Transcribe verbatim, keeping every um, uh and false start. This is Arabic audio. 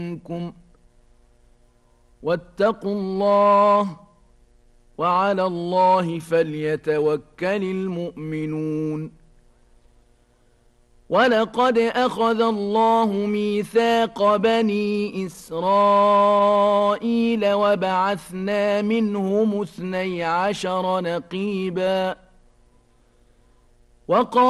منكم واتقوا الله وعلى الله فليتوكل المؤمنون. ولقد أخذ الله ميثاق بني إسرائيل وبعثنا منهم اثني عشر نقيبا وقال